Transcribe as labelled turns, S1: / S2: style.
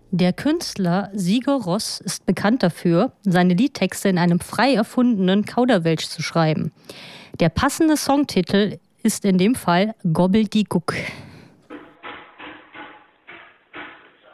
S1: Der Künstler Sigur Rós ist bekannt dafür, seine Liedtexte in einem frei erfundenen Kauderwelsch zu schreiben. Der passende Songtitel ist in dem Fall Gobbeldigook.